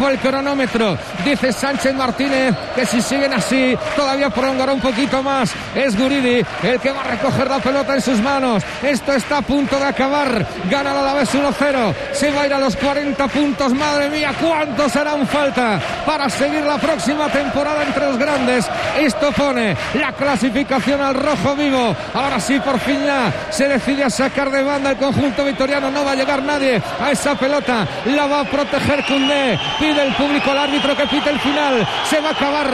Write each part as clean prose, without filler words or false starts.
arrancó el cronómetro. Dice Sánchez Martínez que si siguen así todavía prolongará un poquito más. Es Guridi el que va a recoger la pelota en sus manos. Esto está a punto de acabar. Gana el Alavés 1-0. Se va a ir a los 40 puntos. Madre mía, ¿cuántos harán falta para seguir la próxima temporada entre los grandes? Esto pone la clasificación al rojo vivo. Ahora sí, por fin ya se decide a sacar de banda el conjunto vitoriano. No va a llegar nadie a esa pelota. La va a proteger Koundé. Pide el público al árbitro que pite el final. Se va a acabar.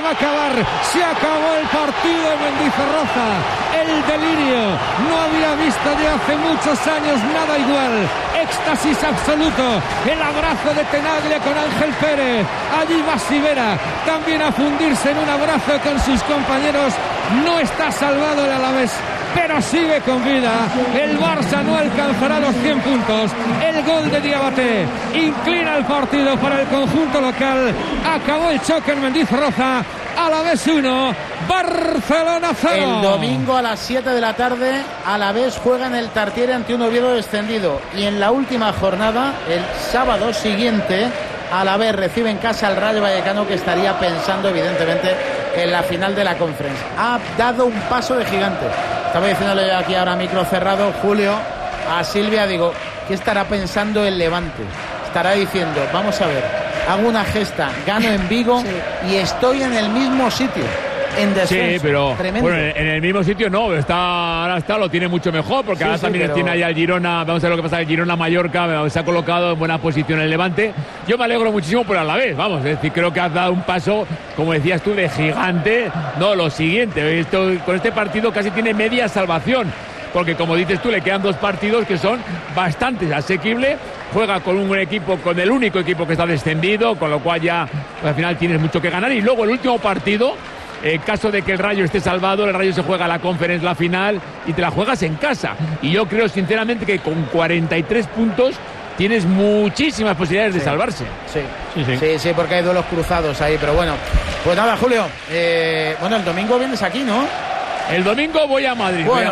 Se acabó el partido de Mendizorroza. El delirio. No había visto de hace muchos años nada igual. Éxtasis absoluto. El abrazo de Tenaglia con Ángel Pérez. Allí va Sivera también a fundirse en un abrazo con sus compañeros. No está salvado el Alavés, pero sigue con vida. El Barça no alcanzará los 100 puntos. El gol de Diabaté inclina el partido para el conjunto local. Acabó el choque en Mendizorroza. Alavés 1, Barcelona 0. El domingo a las 7 de la tarde, Alavés juega en el Tartiere ante un Oviedo descendido. Y en la última jornada, el sábado siguiente, Alavés recibe en casa al Rayo Vallecano, que estaría pensando evidentemente en la final de la Conference. Ha dado un paso de gigante. Estaba diciéndole yo aquí ahora micro cerrado, Julio, a Silvia, digo, ¿qué estará pensando el Levante? Estará diciendo, vamos a ver, hago una gesta, gano en Vigo y estoy en el mismo sitio. En descenso. Sí, pero tremendo. bueno, en el mismo sitio no, ahora lo tiene mucho mejor, porque ahora también tiene ahí al Girona. Vamos a ver lo que pasa, el Girona-Mallorca se ha colocado en buena posición el Levante. Yo me alegro muchísimo por Alavés, vamos, es decir, creo que has dado un paso, como decías tú, de gigante. No, lo siguiente, con este partido casi tiene media salvación, porque como dices tú, le quedan 2 partidos que son bastante asequibles. Juega con un equipo, con el único equipo que está descendido, con lo cual ya al final tienes mucho que ganar. Y luego el último partido, en caso de que el Rayo esté salvado, el Rayo se juega la Conference, la final, y te la juegas en casa. Y yo creo sinceramente que con 43 puntos tienes muchísimas posibilidades de salvarse. Sí, porque hay duelos cruzados ahí, pero bueno. Pues nada, Julio, bueno, el domingo vienes aquí, ¿no? El domingo voy a Madrid. Bueno.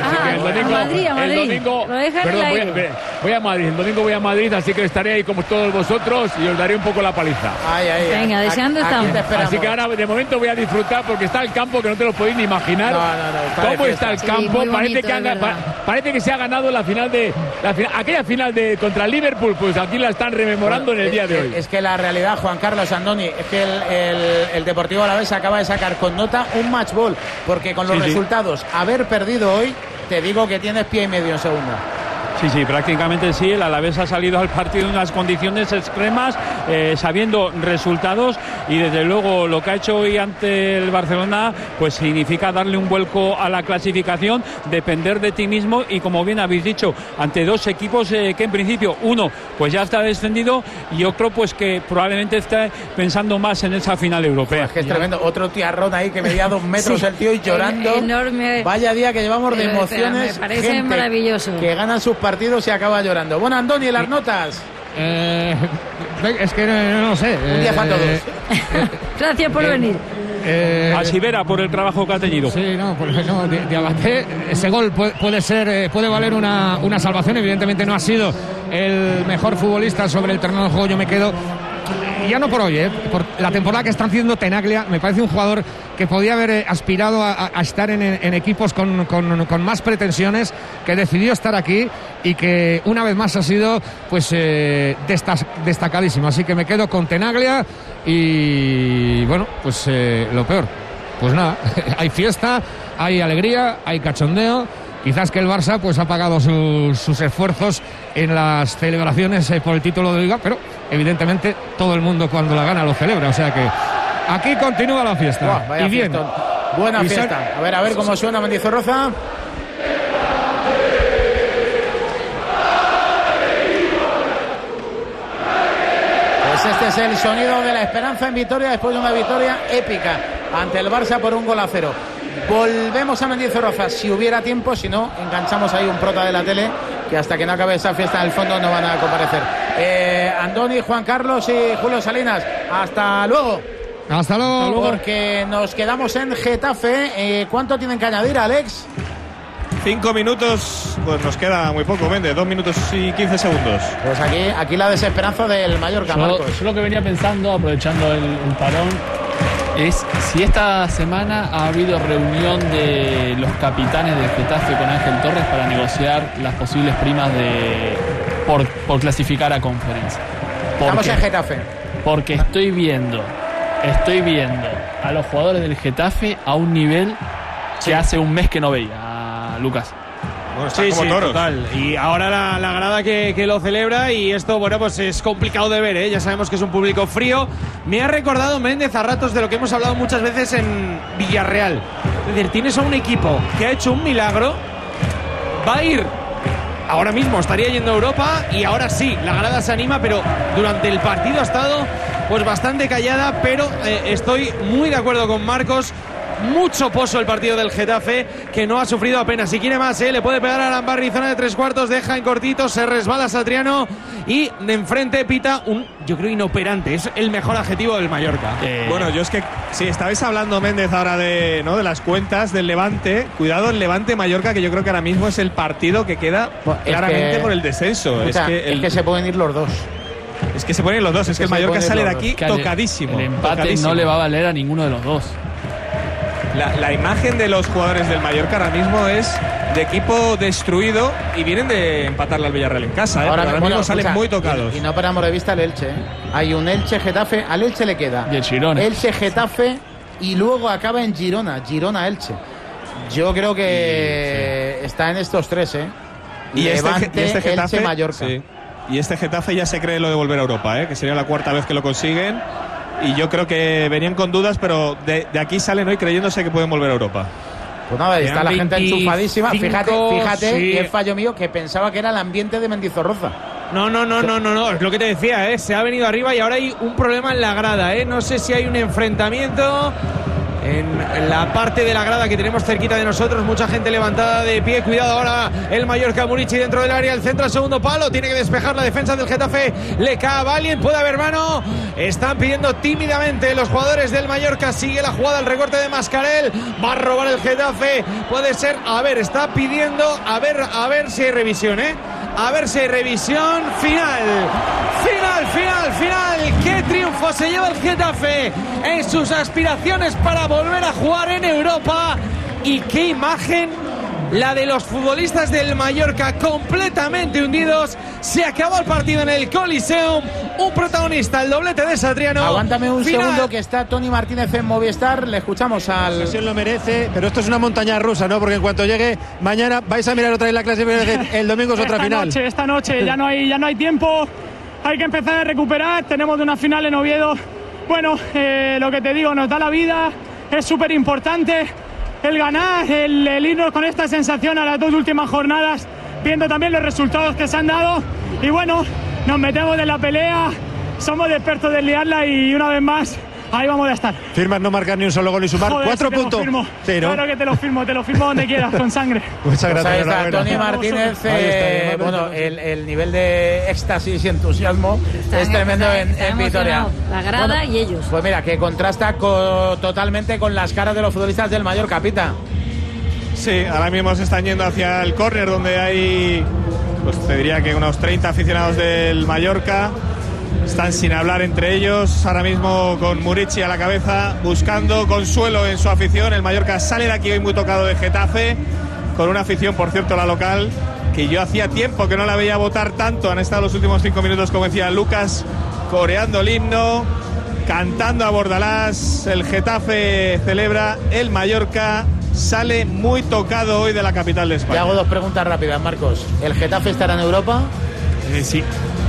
El domingo, voy a Madrid. El domingo voy a Madrid, así que estaré ahí como todos vosotros y os daré un poco la paliza. Venga, deseando estamos. Así que ahora de momento voy a disfrutar, porque está el campo que no te lo podéis ni imaginar. ¿Cómo está el campo? Parece que se ha ganado la final aquella final contra el Liverpool, pues aquí la están rememorando en el día de hoy. Es que la realidad, Juan Carlos Andoni, es que el Deportivo Alavés acaba de sacar con nota un match ball, porque con los resultados, haber perdido hoy, te digo que tienes pie y medio en segunda. Sí, prácticamente sí. El Alavés ha salido al partido en unas condiciones extremas, sabiendo resultados, y desde luego lo que ha hecho hoy ante el Barcelona pues significa darle un vuelco a la clasificación, depender de ti mismo, y como bien habéis dicho, ante 2 equipos que en principio uno pues ya está descendido y otro pues que probablemente esté pensando más en esa final europea. Pues que es tremendo, otro tiarrón ahí que medía 2 metros el tío y llorando. Enorme. Vaya día que llevamos de emociones. Me parece maravilloso. Que ganan sus partidos y acaba llorando. Bueno, Andoni, las notas. Es que no sé. Un día para todos. Gracias por venir. A Sivera por el trabajo que ha tenido. Sí, Diabaté, ese gol puede valer una salvación. Evidentemente no ha sido el mejor futbolista sobre el terreno de juego. Yo me quedo, ya no por hoy, por la temporada que está haciendo Tenaglia. Me parece un jugador que podía haber aspirado a estar en equipos con más pretensiones, que decidió estar aquí y que una vez más ha sido pues destacadísimo. Así que me quedo con Tenaglia y bueno, pues lo peor, pues nada, hay fiesta, hay alegría, hay cachondeo. Quizás que el Barça pues ha pagado sus esfuerzos en las celebraciones por el título de Liga, pero evidentemente todo el mundo cuando la gana lo celebra, o sea que aquí continúa la fiesta. Vaya y bien. Fiestón. Buena fiesta. A ver cómo suena Mendizorroza. Pues este es el sonido de la esperanza en Vitoria después de una victoria épica ante el Barça por 1-0. Volvemos a Mendizorroza si hubiera tiempo, si no, enganchamos ahí un prota de la tele que hasta que no acabe esa fiesta en el fondo no van a comparecer. Andoni, Juan Carlos y Julio Salinas, hasta luego. Hasta luego. Porque nos quedamos en Getafe. ¿Cuánto tienen que añadir, Alex? 5 minutos, pues nos queda muy poco, Méndez, 2 minutos y 15 segundos. Pues aquí la desesperanza del Mallorca, Marcos. Yo lo que venía pensando, aprovechando el parón, es si esta semana ha habido reunión de los capitanes del Getafe con Ángel Torres para negociar las posibles primas por clasificar a Conference. Estamos en Getafe. Porque estoy viendo a los jugadores del Getafe a un nivel que hace un mes que no veía, Lucas. Bueno, sí, total. Y ahora la grada que lo celebra, y esto, bueno, pues es complicado de ver, ¿eh? Ya sabemos que es un público frío. Me ha recordado Méndez a ratos de lo que hemos hablado muchas veces en Villarreal. Es decir, tienes a un equipo que ha hecho un milagro, va a ir, ahora mismo estaría yendo a Europa, y ahora sí, la grada se anima, pero durante el partido ha estado pues bastante callada, pero estoy muy de acuerdo con Marcos. Mucho pozo el partido del Getafe, que no ha sufrido apenas. Si quiere más, le puede pegar a Arambarri, zona de 3/4, deja en cortito, se resbala Satriano y de enfrente pita yo creo, inoperante. Es el mejor adjetivo del Mallorca. Bueno, yo es que sí, estabais hablando, Méndez, ahora de las cuentas del Levante. Cuidado, el Levante-Mallorca, que yo creo que ahora mismo es el partido que queda claramente por el descenso. Escucha, es que se pueden ir los dos. Es que se pueden ir los dos. Es que el Mallorca sale de aquí tocadísimo. El empate no le va a valer a ninguno de los dos. La imagen de los jugadores del Mallorca ahora mismo es de equipo destruido, y vienen de empatarle al Villarreal en casa, ¿eh? Ahora mismo salen muy tocados. Y no paramos de vista el Elche, ¿eh? Hay un Elche-Getafe, al Elche le queda y el Girona. Elche-Getafe, y luego acaba en Girona-Elche. Yo creo que está en estos tres, ¿eh? Y Levante, este Getafe, Elche-Mallorca. Sí. Y este Getafe ya se cree lo de volver a Europa, ¿eh? Que sería la 4ª vez que lo consiguen. Y yo creo que venían con dudas, pero de aquí salen hoy creyéndose que pueden volver a Europa. Pues nada, está la gente enchufadísima. Fíjate, sí. Y el fallo mío, que pensaba que era el ambiente de Mendizorroza. No, es lo que te decía, ¿eh? Se ha venido arriba y ahora hay un problema en la grada, ¿eh? No sé si hay un enfrentamiento en la parte de la grada que tenemos cerquita de nosotros. Mucha gente levantada de pie. Cuidado ahora el Mallorca. Murici dentro del área, el centro al segundo palo, tiene que despejar la defensa del Getafe. Le cae a Valien, puede haber mano. Están pidiendo tímidamente los jugadores del Mallorca. Sigue la jugada, el recorte de Mascarell. Va a robar el Getafe, puede ser. A ver, está pidiendo, a ver si hay revisión, ¿eh? A ver si hay revisión. Final. ¡Qué triunfo se lleva el Getafe en sus aspiraciones para volver a jugar en Europa! Y qué imagen la de los futbolistas del Mallorca, completamente hundidos. Se acabó el partido en el Coliseum. Un protagonista, el doblete de Satriano. Aguántame un segundo, que está Tony Martínez en Movistar. Le escuchamos al... La sesión lo merece, pero esto es una montaña rusa, ¿no? Porque en cuanto llegue mañana vais a mirar otra vez la clasificación. El domingo es otra final. Esta noche ya no hay tiempo. Hay que empezar a recuperar. Tenemos de una final en Oviedo. Bueno, lo que te digo, nos da la vida. Es súper importante el ganar, el irnos con esta sensación a las 2 últimas jornadas, viendo también los resultados que se han dado. Y bueno, nos metemos en la pelea. Somos expertos de liarla y una vez más ahí vamos a estar. Firmas no marcar ni un solo gol y sumar. 4 puntos. Claro que te lo firmo donde quieras, con sangre. Muchas gracias. Ahí está Tony Martínez. Bueno, el nivel de éxtasis y entusiasmo es tremendo en Vitoria. La grada y ellos. Pues mira, que contrasta totalmente con las caras de los futbolistas del Mallorca, Pita. Sí, ahora mismo se están yendo hacia el córner, donde hay, pues te diría que unos 30 aficionados del Mallorca. Están sin hablar entre ellos, ahora mismo con Murici a la cabeza, buscando consuelo en su afición. El Mallorca sale de aquí hoy muy tocado de Getafe, con una afición, por cierto, la local, que yo hacía tiempo que no la veía votar tanto. Han estado los últimos 5 minutos, como decía Lucas, coreando el himno, cantando a Bordalás. El Getafe celebra, el Mallorca sale muy tocado hoy de la capital de España. Te hago 2 preguntas rápidas, Marcos. ¿El Getafe estará en Europa? Sí.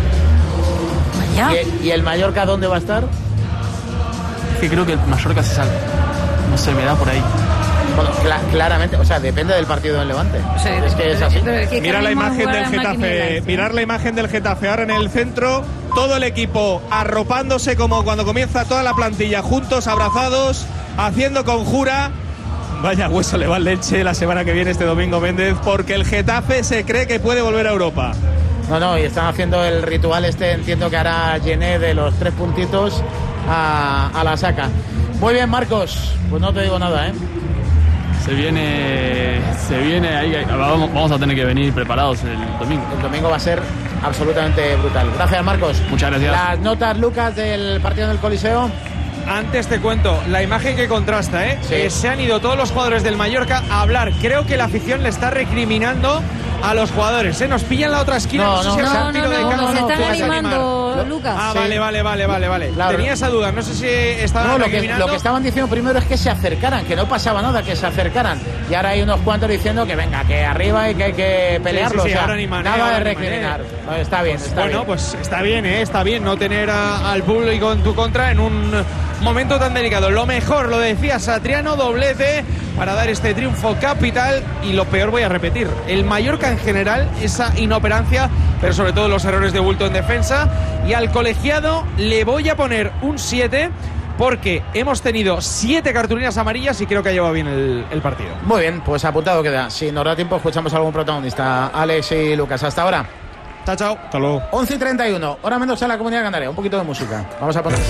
¿Y el Mallorca dónde va a estar? Es que creo que el Mallorca se salva. No sé, me da por ahí. Bueno, claramente, o sea, depende del partido del Levante. Sí, es que es así. Mira la imagen del Getafe, mirar la imagen del Getafe ahora en el centro, todo el equipo arropándose como cuando comienza toda la plantilla, juntos, abrazados, haciendo conjura. Vaya hueso le va al Leche la semana que viene, este domingo, Méndez, porque el Getafe se cree que puede volver a Europa. No, y están haciendo el ritual entiendo que hará Gené de los 3 puntitos a la saca. Muy bien, Marcos, pues no te digo nada, ¿eh? se viene ahí, vamos a tener que venir preparados el domingo. El domingo va a ser absolutamente brutal. Gracias, Marcos. Muchas gracias. Las notas, Lucas, del partido del Coliseo. Antes te cuento la imagen que contrasta, ¿eh? Sí. Se han ido todos los jugadores del Mallorca a hablar. Creo que la afición le está recriminando a los jugadores, ¿eh? Nos pillan la otra esquina. No, sé si no, se están animando, Lucas. Ah, Sí. vale. Claro. Tenía esa duda, no sé si estaban No, recriminando. lo que estaban diciendo primero es que se acercaran, que no pasaba nada, que se acercaran. Y ahora hay unos cuantos diciendo que venga, que arriba y que hay que pelearlo. Sí, o sea, ahora animan, nada ahora de animan, recriminar. No, está bien, está Bueno, bien. pues está bien, está bien no tener al público en tu contra en un momento tan delicado. Lo mejor, lo decía Satriano, doblete para dar este triunfo capital. Y lo peor, voy a repetir, el Mallorca en general, esa inoperancia, pero sobre todo los errores de bulto en defensa. Y al colegiado le voy a poner un 7 porque hemos tenido 7 cartulinas amarillas y creo que ha llevado bien el partido. Muy bien, pues apuntado queda. Si nos da tiempo, escuchamos a algún protagonista. Alex y Lucas, hasta ahora. Chao. Hasta luego. 11:31, hora menos en la Comunidad Canaria. Un poquito de música. Vamos a poner.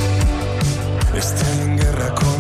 Estoy en guerra con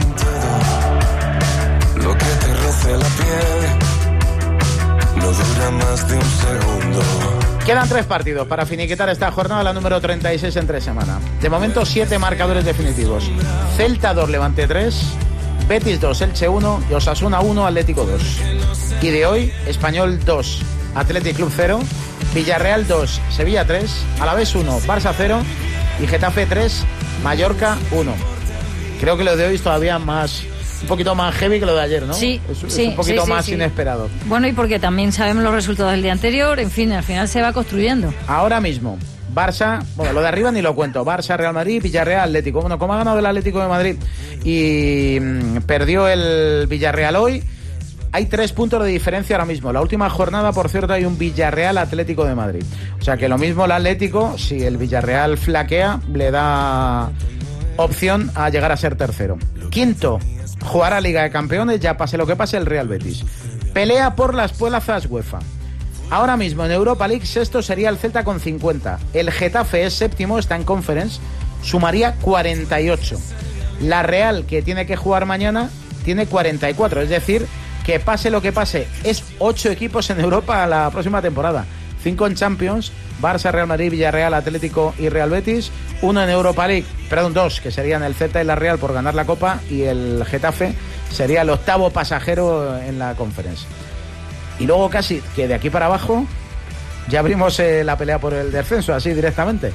todo lo que te roce la piel. No dura más de un segundo. Quedan 3 partidos para finiquitar esta jornada, la número 36 en 3 semanas. De momento 7 marcadores definitivos. Celta 2, Levante 3, Betis 2, Elche 1 y Osasuna 1, Atlético 2. Y de hoy, Español 2, Athletic Club 0, Villarreal 2, Sevilla 3, Alavés 1, Barça 0 y Getafe 3, Mallorca 1. Creo que lo de hoy es todavía más, un poquito más heavy que lo de ayer, ¿no? Sí, es un poquito más inesperado. Bueno, y porque también sabemos los resultados del día anterior, en fin, al final se va construyendo. Ahora mismo, Barça, bueno, lo de arriba ni lo cuento, Barça, Real Madrid, Villarreal, Atlético. Bueno, como ha ganado el Atlético de Madrid y perdió el Villarreal hoy, hay 3 puntos de diferencia ahora mismo. La última jornada, por cierto, hay un Villarreal Atlético de Madrid. O sea que lo mismo el Atlético, si el Villarreal flaquea, le da opción a llegar a ser tercero. Quinto, jugará Liga de Campeones, ya pase lo que pase el Real Betis. Pelea por las plazas UEFA. Ahora mismo en Europa League, sexto sería el Celta con 50. El Getafe es séptimo, está en Conference, sumaría 48. La Real, que tiene que jugar mañana, tiene 44. Es decir, que pase lo que pase, es 8 equipos en Europa la próxima temporada. 5 en Champions, Barça, Real Madrid, Villarreal, Atlético y Real Betis. 1 en Europa League, perdón, 2, que serían el Celta y la Real por ganar la Copa. Y el Getafe sería el 8º pasajero en la Conference. Y luego casi que de aquí para abajo ya abrimos la pelea por el descenso, así directamente.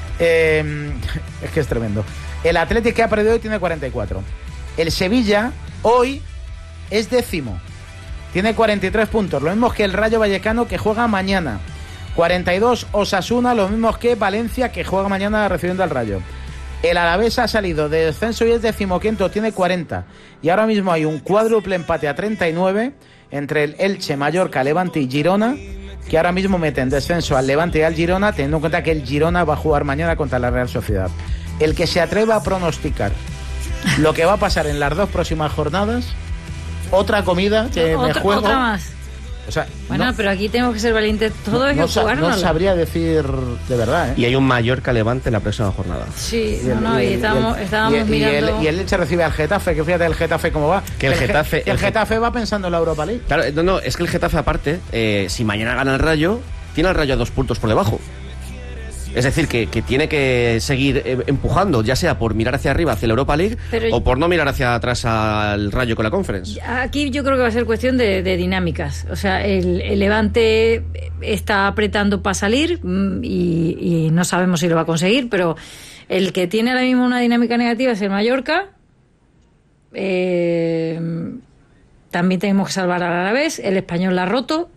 Es que es tremendo. El Atlético, que ha perdido hoy, tiene 44. El Sevilla hoy es 10º. Tiene 43 puntos, lo mismo que el Rayo Vallecano, que juega mañana. 42 Osasuna, lo mismo que Valencia, que juega mañana recibiendo al Rayo. El Alavés ha salido de descenso y es 15º, tiene 40. Y ahora mismo hay un cuádruple empate a 39 entre el Elche, Mallorca, Levante y Girona, que ahora mismo meten descenso al Levante y al Girona, teniendo en cuenta que el Girona va a jugar mañana contra la Real Sociedad. El que se atreva a pronosticar lo que va a pasar en las 2 próximas jornadas, otra comida que me juego. Otra más. O sea, bueno, no, pero aquí tenemos que ser valientes todos y jugárnoslo. No sabría decir de verdad, ¿eh? Y hay un Mallorca-Levante en la próxima jornada. Sí, estábamos mirando. Y el Elche recibe al Getafe, que fíjate el Getafe cómo va. Que el Getafe va pensando en la Europa League. Claro, no, es que el Getafe aparte, si mañana gana el Rayo, tiene al Rayo a 2 puntos por debajo. Es decir, que tiene que seguir empujando, ya sea por mirar hacia arriba, hacia la Europa League, o por no mirar hacia atrás al Rayo con la Conference. Aquí yo creo que va a ser cuestión de dinámicas. O sea, el Levante está apretando para salir y no sabemos si lo va a conseguir, pero el que tiene ahora mismo una dinámica negativa es el Mallorca. También tenemos que salvar al Alavés. El Español la ha roto.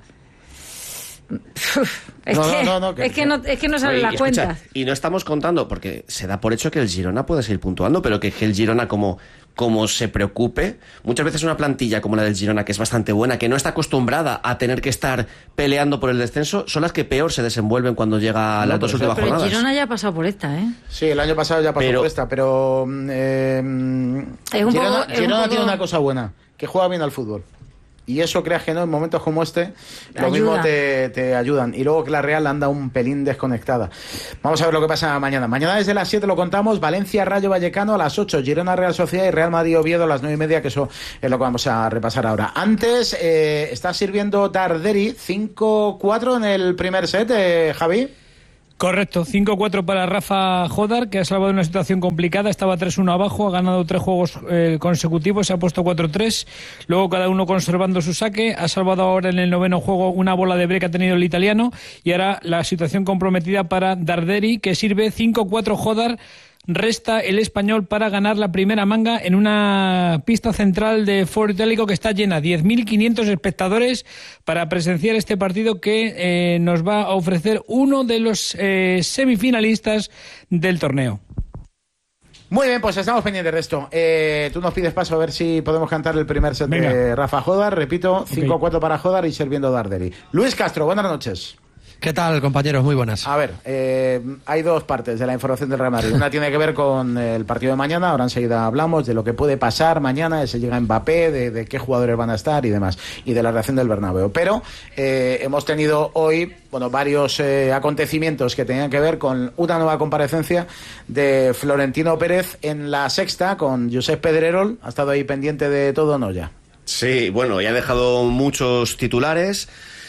Es que no salen las cuentas. Y no estamos contando, porque se da por hecho que el Girona puede seguir puntuando, pero que el Girona como se preocupe, muchas veces una plantilla como la del Girona, que es bastante buena, que no está acostumbrada a tener que estar peleando por el descenso, son las que peor se desenvuelven cuando llega a las 2 últimas jornadas. El Girona ya ha pasado por esta, ¿eh? Sí, el año pasado ya pasó por esta, pero Girona tiene una cosa buena, que juega bien al fútbol. Y eso, creas que no, en momentos como este, lo mismo te ayudan. Y luego que la Real anda un pelín desconectada. Vamos a ver lo que pasa mañana. Mañana desde las 7 lo contamos. Valencia, Rayo Vallecano a las 8. Girona, Real Sociedad y Real Madrid, Oviedo a las 9:30, que eso es lo que vamos a repasar ahora. Antes, está sirviendo Darderi, 5-4 en el primer set, Javi. Correcto, 5-4 para Rafa Jodar, que ha salvado una situación complicada, estaba 3-1 abajo, ha ganado 3 juegos consecutivos, se ha puesto 4-3, luego cada uno conservando su saque, ha salvado ahora en el noveno juego una bola de break que ha tenido el italiano, y ahora la situación comprometida para Darderi, que sirve 5-4 Jodar. Resta el español para ganar la primera manga en una pista central de Foro Itálico que está llena, 10.500 espectadores para presenciar este partido que nos va a ofrecer uno de los semifinalistas del torneo. Muy bien, pues estamos pendientes de esto. Tú nos pides paso a ver si podemos cantar el primer set de Rafa Jodar. Repito, 5-4 para Jodar y sirviendo Darderi. Luis Castro, buenas noches. ¿Qué tal, compañeros? Muy buenas. A ver, hay dos partes de la información del Real Madrid. Una tiene que ver con el partido de mañana. Ahora enseguida hablamos de lo que puede pasar mañana, se llega Mbappé, de qué jugadores van a estar y demás, y de la reacción del Bernabéu. Pero hemos tenido hoy varios acontecimientos que tenían que ver con una nueva comparecencia de Florentino Pérez en La Sexta con Josep Pedrerol. ¿Ha estado ahí pendiente de todo o no ya? Sí, bueno, ya ha dejado muchos titulares.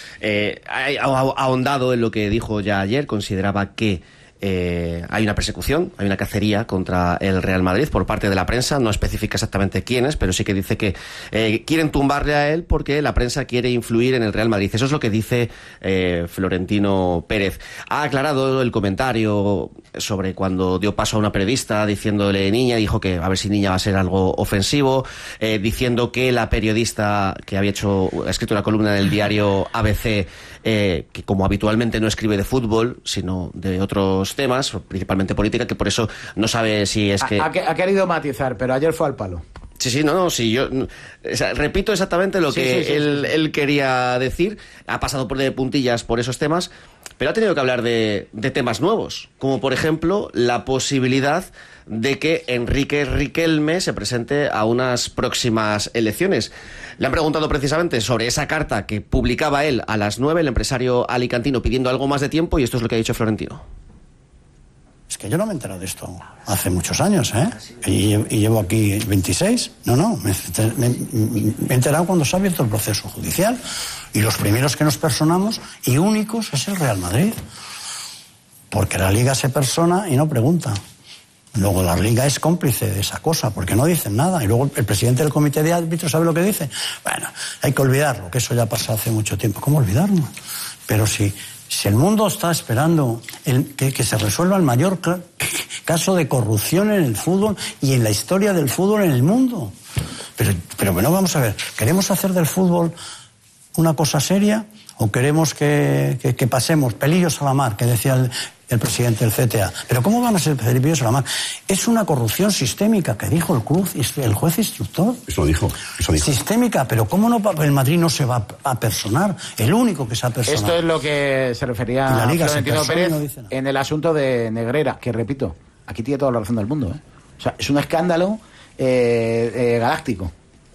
Ha ahondado en lo que dijo ya ayer. Consideraba que hay una persecución, hay una cacería contra el Real Madrid por parte de la prensa. No especifica exactamente quiénes, pero sí que dice que quieren tumbarle a él porque la prensa quiere influir en el Real Madrid. Eso es lo que dice Florentino Pérez. Ha aclarado el comentario sobre cuando dio paso a una periodista diciéndole niña, dijo que a ver si niña va a ser algo ofensivo, diciendo que la periodista que ha escrito una columna en el diario ABC, que como habitualmente no escribe de fútbol, sino de otros temas, principalmente política, que por eso no sabe si es que... Ha querido matizar, pero ayer fue al palo. Sí, yo repito exactamente lo que él quería decir. Ha pasado por de puntillas por esos temas, pero ha tenido que hablar de temas nuevos, como por ejemplo la posibilidad de que Enrique Riquelme se presente a unas próximas elecciones. Le han preguntado precisamente sobre esa carta que publicaba él a las 9, el empresario alicantino, pidiendo algo más de tiempo, y esto es lo que ha dicho Florentino. Es que yo no me he enterado de esto hace muchos años, ¿eh? Y llevo aquí 26. No, me he enterado cuando se ha abierto el proceso judicial. Y los primeros que nos personamos, y únicos, es el Real Madrid. Porque la Liga se persona y no pregunta. Luego la Liga es cómplice de esa cosa, porque no dicen nada. Y luego el presidente del comité de árbitros, ¿sabe lo que dice? Bueno, hay que olvidarlo, que eso ya pasó hace mucho tiempo. ¿Cómo olvidarlo? Pero si el mundo está esperando que se resuelva el mayor caso de corrupción en el fútbol y en la historia del fútbol en el mundo. Pero bueno, vamos a ver, ¿queremos hacer del fútbol una cosa seria o queremos que pasemos pelillos a la mar, que decía el presidente del CTA? Pero ¿cómo van a ser pelillos a la mar? Es una corrupción sistémica, que dijo el juez instructor. Eso dijo. Sistémica, pero ¿cómo no el Madrid no se va a personar? El único que se ha personado. Esto es lo que se refería a Florentino Pérez en el asunto de Negreira, que repito, aquí tiene toda la razón del mundo, ¿eh? O sea, es un escándalo galáctico.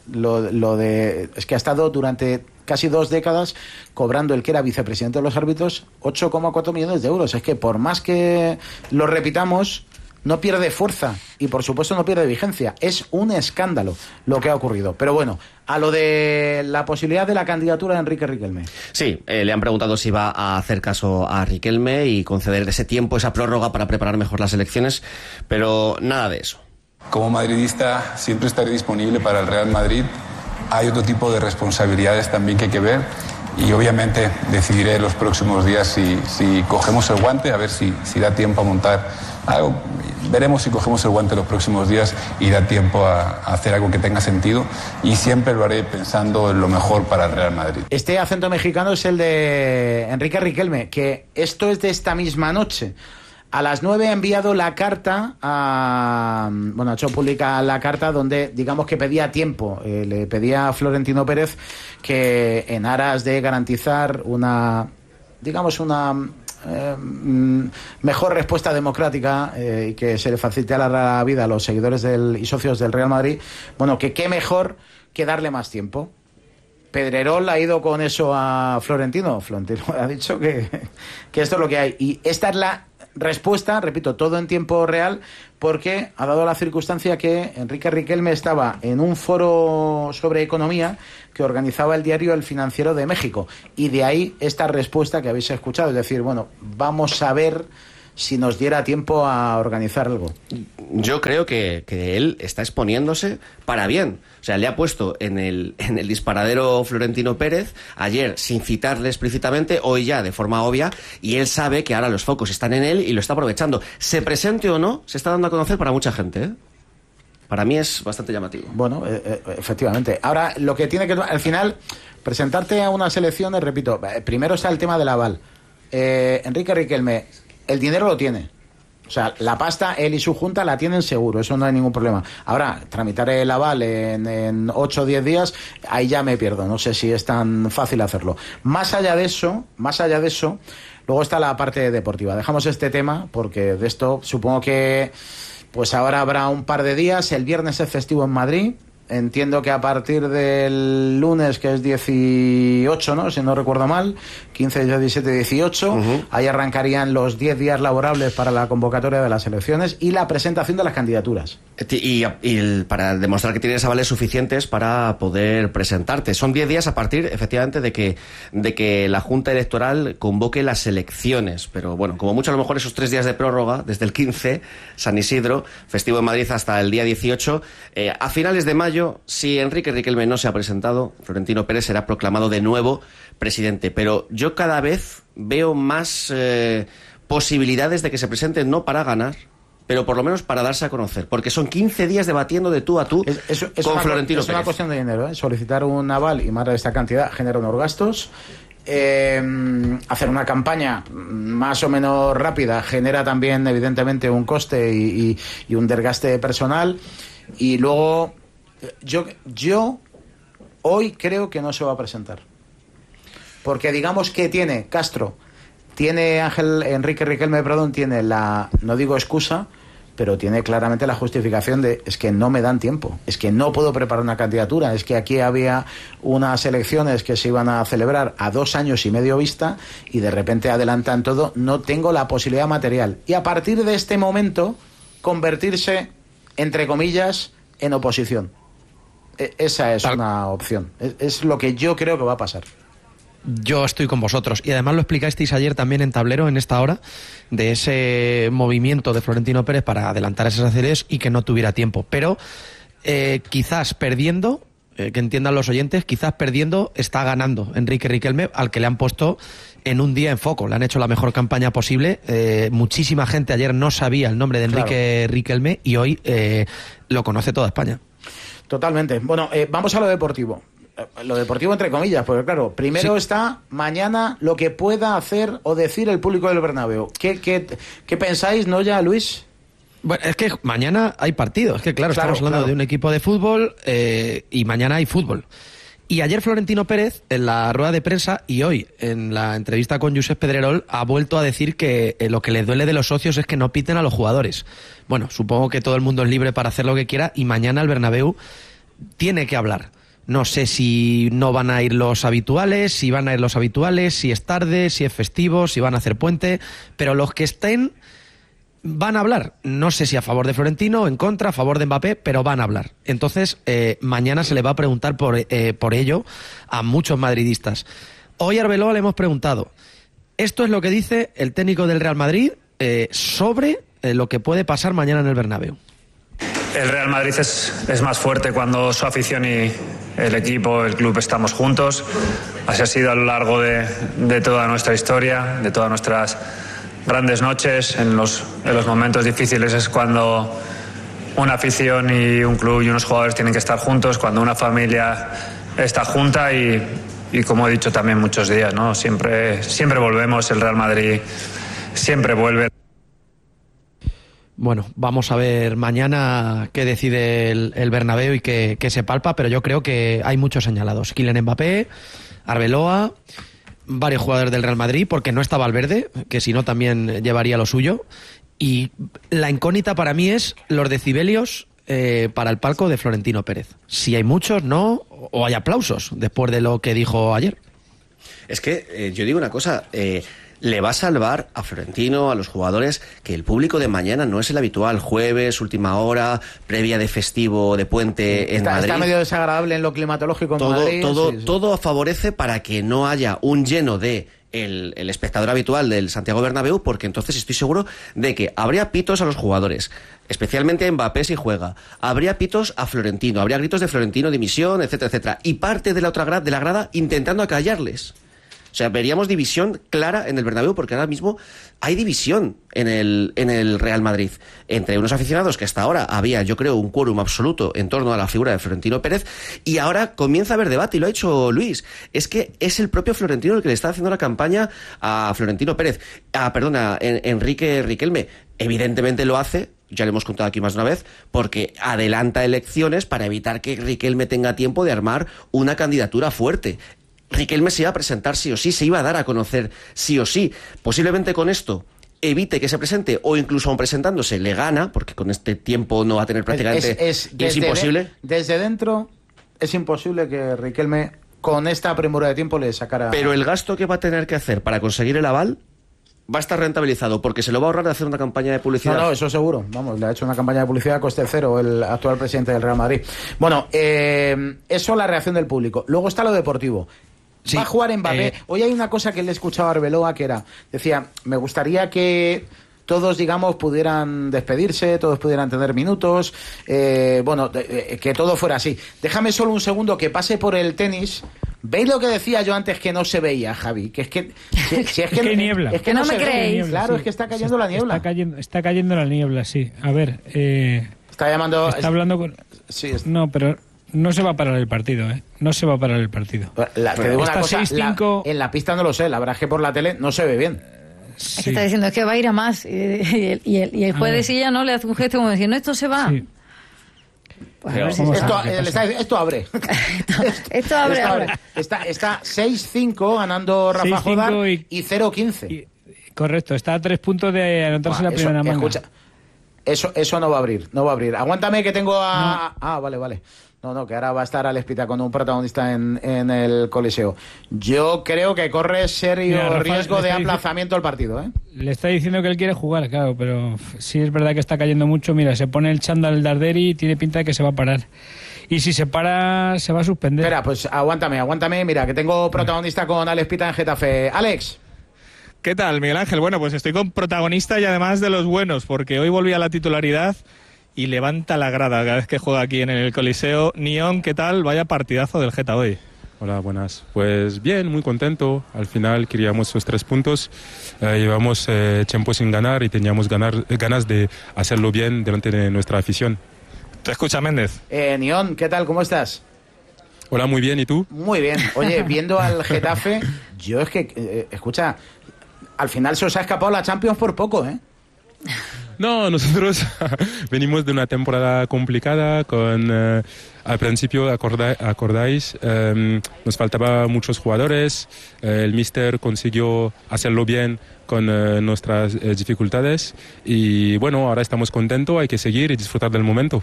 Es que ha estado durante casi 2 décadas cobrando el que era vicepresidente de los árbitros 8,4 millones de euros. Es que por más que lo repitamos, no pierde fuerza y por supuesto no pierde vigencia. Es un escándalo lo que ha ocurrido. Pero bueno, a lo de la posibilidad de la candidatura de Enrique Riquelme. Sí, le han preguntado si va a hacer caso a Riquelme y conceder ese tiempo, esa prórroga para preparar mejor las elecciones, pero nada de eso. Como madridista siempre estaré disponible para el Real Madrid. Hay otro tipo de responsabilidades también que hay que ver y obviamente decidiré en los próximos días si cogemos el guante, a ver si da tiempo a montar algo. Veremos si cogemos el guante los próximos días y da tiempo a hacer algo que tenga sentido, y siempre lo haré pensando en lo mejor para el Real Madrid. Este acento mexicano es el de Enrique Riquelme, que esto es de esta misma noche. A las 9 ha enviado la carta ha hecho pública la carta donde, digamos, que pedía tiempo. Le pedía a Florentino Pérez que, en aras de garantizar una mejor respuesta democrática y que se le facilitara la vida a los seguidores y socios del Real Madrid, que qué mejor que darle más tiempo. Pedrerol ha ido con eso a Florentino. Florentino ha dicho que esto es lo que hay. Y esta es la respuesta, repito, todo en tiempo real, porque ha dado la circunstancia que Enrique Riquelme estaba en un foro sobre economía que organizaba el diario El Financiero de México. Y de ahí esta respuesta que habéis escuchado. Es decir, bueno, vamos a ver si nos diera tiempo a organizar algo. Yo creo que él está exponiéndose para bien. O sea, le ha puesto en el disparadero Florentino Pérez, ayer sin citarle explícitamente, hoy ya de forma obvia, y él sabe que ahora los focos están en él y lo está aprovechando. Se presente o no, se está dando a conocer para mucha gente, ¿eh? Para mí es bastante llamativo. Bueno, efectivamente. Ahora, lo que tiene que... Al final, presentarte a unas elecciones, repito, primero está el tema del aval. Enrique Riquelme, el dinero lo tiene. O sea, la pasta, él y su junta la tienen seguro, eso no hay ningún problema. Ahora, tramitar el aval en 8 o 10 días, ahí ya me pierdo, no sé si es tan fácil hacerlo. Más allá de eso, luego está la parte deportiva. Dejamos este tema, porque de esto supongo que pues ahora habrá un par de días. El viernes es festivo en Madrid. Entiendo que a partir del lunes, que es 18, ¿no? Si no recuerdo mal, 15, 17, 18, ahí arrancarían los 10 días laborables para la convocatoria de las elecciones y la presentación de las candidaturas. Y para demostrar que tienes avales suficientes para poder presentarte. Son 10 días a partir, efectivamente, de que la Junta Electoral convoque las elecciones. Pero bueno, como mucho a lo mejor esos 3 días de prórroga, desde el 15, San Isidro, festivo en Madrid hasta el día 18, a finales de mayo, si Enrique Riquelme no se ha presentado, Florentino Pérez será proclamado de nuevo presidente. Pero yo cada vez veo más posibilidades de que se presente, no para ganar, pero por lo menos para darse a conocer, porque son 15 días debatiendo de tú a tú con Florentino Pérez. Es una cuestión de dinero, ¿eh? Solicitar un aval y más de esta cantidad genera unos gastos. Hacer una campaña más o menos rápida genera también, evidentemente, un coste y un desgaste personal. Y luego, yo hoy creo que no se va a presentar. Porque digamos que tiene Enrique Riquelme, tiene la, no digo excusa, pero tiene claramente la justificación de es que no me dan tiempo, es que no puedo preparar una candidatura, es que aquí había unas elecciones que se iban a celebrar a 2 años y medio vista y de repente adelantan todo, no tengo la posibilidad material. Y a partir de este momento, convertirse, entre comillas, en oposición. Esa es una opción. Es lo que yo creo que va a pasar. Yo estoy con vosotros. Y además lo explicasteis ayer también en Tablero, en esta hora, de ese movimiento de Florentino Pérez para adelantar esas elecciones y que no tuviera tiempo. Pero quizás perdiendo, que entiendan los oyentes, quizás perdiendo está ganando Enrique Riquelme, al que le han puesto en un día en foco. Le han hecho la mejor campaña posible. Muchísima gente ayer no sabía el nombre de Enrique Riquelme y hoy lo conoce toda España. Totalmente. Bueno, vamos a lo deportivo. Lo deportivo entre comillas, porque claro, primero está mañana lo que pueda hacer o decir el público del Bernabéu. ¿Qué pensáis, no ya, Luis? Bueno, es que mañana hay partido. Es que claro, estamos hablando de un equipo de fútbol y mañana hay fútbol. Y ayer Florentino Pérez, en la rueda de prensa, y hoy en la entrevista con Josep Pedrerol, ha vuelto a decir que lo que les duele de los socios es que no piten a los jugadores. Bueno, supongo que todo el mundo es libre para hacer lo que quiera y mañana el Bernabéu tiene que hablar. No sé si no van a ir los habituales, si van a ir los habituales, si es tarde, si es festivo, si van a hacer puente, pero los que estén van a hablar. No sé si a favor de Florentino, en contra, a favor de Mbappé, pero van a hablar. Entonces, mañana se le va a preguntar por ello a muchos madridistas. Hoy a Arbeloa le hemos preguntado, esto es lo que dice el técnico del Real Madrid sobre lo que puede pasar mañana en el Bernabéu. El Real Madrid es más fuerte cuando su afición y el equipo, el club estamos juntos. Así ha sido a lo largo de toda nuestra historia, de todas nuestras grandes noches. En los momentos difíciles es cuando una afición y un club y unos jugadores tienen que estar juntos, cuando una familia está junta y como he dicho también muchos días, ¿no? Siempre volvemos, el Real Madrid siempre vuelve. Bueno, vamos a ver mañana qué decide el Bernabéu y qué se palpa, pero yo creo que hay muchos señalados. Kylian Mbappé, Arbeloa, varios jugadores del Real Madrid, porque no está Valverde, que si no también llevaría lo suyo. Y la incógnita para mí es los decibelios para el palco de Florentino Pérez. Si hay muchos, no, o hay aplausos después de lo que dijo ayer. Es que yo digo una cosa, le va a salvar a Florentino, a los jugadores, que el público de mañana no es el habitual, jueves, última hora, previa de festivo, de puente en Madrid. Está medio desagradable en lo climatológico en Madrid. Todo favorece para que no haya un lleno de el espectador habitual del Santiago Bernabéu, porque entonces estoy seguro de que habría pitos a los jugadores, especialmente a Mbappé si juega, habría pitos a Florentino, habría gritos de Florentino, dimisión, etcétera, etcétera, y parte de la otra de la grada intentando acallarles. O sea, veríamos división clara en el Bernabéu, porque ahora mismo hay división en el Real Madrid entre unos aficionados que hasta ahora había, yo creo, un quórum absoluto en torno a la figura de Florentino Pérez, y ahora comienza a haber debate, y lo ha hecho Luis. Es que es el propio Florentino el que le está haciendo la campaña a Florentino Pérez, Enrique Riquelme. Evidentemente lo hace, ya le hemos contado aquí más de una vez, porque adelanta elecciones para evitar que Riquelme tenga tiempo de armar una candidatura fuerte. Riquelme se iba a presentar sí o sí, se iba a dar a conocer sí o sí. Posiblemente con esto evite que se presente, o incluso aun presentándose le gana, porque con este tiempo no va a tener prácticamente... Es imposible. Desde dentro es imposible que Riquelme con esta premura de tiempo le sacara... Pero el gasto que va a tener que hacer para conseguir el aval va a estar rentabilizado, porque se lo va a ahorrar de hacer una campaña de publicidad. No, eso seguro. Vamos, le ha hecho una campaña de publicidad a coste cero el actual presidente del Real Madrid. Bueno, eso la reacción del público. Luego está lo deportivo. Sí, va a jugar Mbappé. Hoy hay una cosa que le he escuchado a Arbeloa que decía, me gustaría que todos, digamos, pudieran despedirse, todos pudieran tener minutos, que todo fuera así. Déjame solo un segundo que pase por el tenis. ¿Veis lo que decía yo antes que no se veía, Javi? Que es que... Si es que hay niebla. Es que no me creéis. Claro, sí. Es que está cayendo la niebla. Está cayendo la niebla, sí. A ver... está llamando... Está hablando con... Sí, No, pero... No se va a parar el partido, ¿eh? No se va a parar el partido. Te digo una cosa, en la pista no lo sé, la verdad es que por la tele no se ve bien. Sí. Es que está diciendo, es que va a ir a más. Y el juez de silla no le hace un gesto como diciendo, esto se va. Sí. Pues a ver si esto abre. esto abre ahora. Está 6-5 ganando Rafa Jodar y 0-15. Correcto, está a 3 puntos de anotarse la primera manga. Escucha, eso no va a abrir, Aguántame que tengo a... No. Ah, vale. No, que ahora va a estar Alex Pita con un protagonista en el Coliseo. Yo creo que corre serio riesgo de aplazamiento al partido, ¿eh? Le está diciendo que él quiere jugar, claro, pero sí es verdad que está cayendo mucho. Mira, se pone el chándal Darderi y tiene pinta de que se va a parar. Y si se para, se va a suspender. Espera, pues aguántame. Mira, que tengo protagonista con Alex Pita en Getafe. Alex. ¿Qué tal, Miguel Ángel? Bueno, pues estoy con protagonista y además de los buenos, porque hoy volví a la titularidad y levanta la grada cada vez que juega aquí en el Coliseo. Nión, ¿qué tal? Vaya partidazo del Geta hoy. Hola, buenas. Pues bien, muy contento. Al final queríamos esos 3 puntos. Llevamos tiempo sin ganar y teníamos ganas de hacerlo bien delante de nuestra afición. ¿Te escucha, Méndez? Nión, ¿qué tal? ¿Cómo estás? Hola, muy bien. ¿Y tú? Muy bien. Oye, viendo al Getafe, yo es que, escucha, al final se os ha escapado la Champions por poco, ¿eh? No, nosotros venimos de una temporada complicada con, al principio, acordáis, nos faltaban muchos jugadores, el míster consiguió hacerlo bien con nuestras dificultades y bueno, ahora estamos contentos, hay que seguir y disfrutar del momento.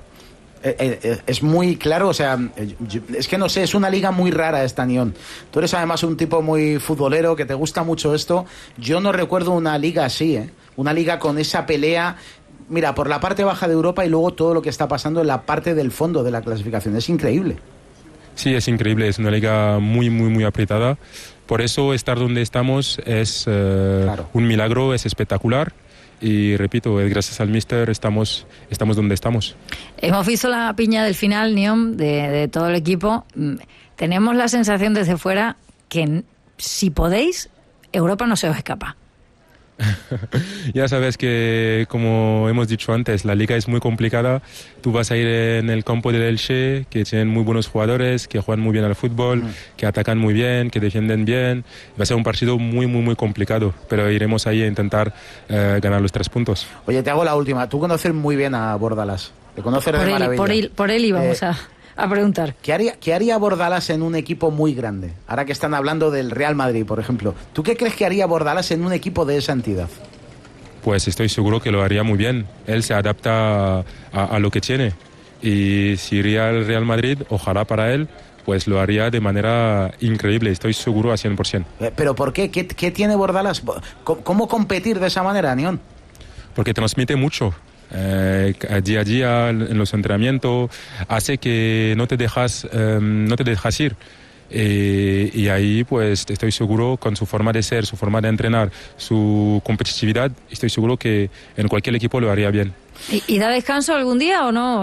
Es muy claro, o sea, es que no sé, es una liga muy rara esta, Nión. Tú eres además un tipo muy futbolero, que te gusta mucho esto. Yo no recuerdo una liga así, ¿eh? Una liga con esa pelea, mira, por la parte baja de Europa y luego todo lo que está pasando en la parte del fondo de la clasificación. Es increíble. Sí, es increíble, es una liga muy, muy, muy apretada. Por eso estar donde estamos es un milagro, es espectacular. Y repito, gracias al míster estamos donde estamos. Hemos visto la piña del final, Nión, de todo el equipo. Tenemos la sensación desde fuera que si podéis, Europa no se os escapa. Ya sabes que, como hemos dicho antes, la liga es muy complicada. Tú vas a ir en el campo del Elche, que tienen muy buenos jugadores, que juegan muy bien al fútbol, que atacan muy bien, que defienden bien. Va a ser un partido muy, muy, muy complicado, pero iremos ahí a intentar ganar los 3 puntos. Oye, te hago la última. Tú conoces muy bien a Bordalás. Te conoces de maravilla. Por él íbamos a preguntar. ¿Qué haría Bordalás en un equipo muy grande? Ahora que están hablando del Real Madrid, por ejemplo. ¿Tú qué crees que haría Bordalás en un equipo de esa entidad? Pues estoy seguro que lo haría muy bien. Él se adapta a lo que tiene y si iría al Real Madrid, ojalá para él, pues lo haría de manera increíble, estoy seguro a 100%. ¿Pero por qué? ¿Qué tiene Bordalas? ¿Cómo competir de esa manera, Anión? Porque transmite mucho. Día a día en los entrenamientos hace que no te dejas ir. Y ahí pues estoy seguro, con su forma de ser, su forma de entrenar, su competitividad, estoy seguro que en cualquier equipo lo haría bien. ¿Y da descanso algún día o no?